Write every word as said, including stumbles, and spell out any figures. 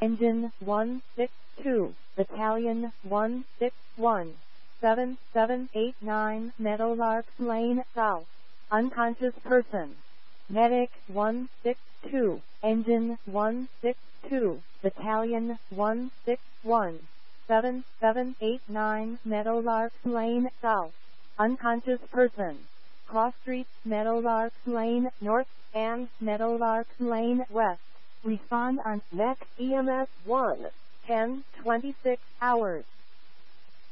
Engine one six two, Battalion one six one, seven seven eight nine Meadowlark Lane South. Unconscious person. Medic one six two, Engine one six two, Battalion one six one, seven seven eight nine Meadowlark Lane South. Unconscious person. Cross streets Meadowlark Lane North and Meadowlark Lane West. Respond on next E M S one, ten twenty-six hours.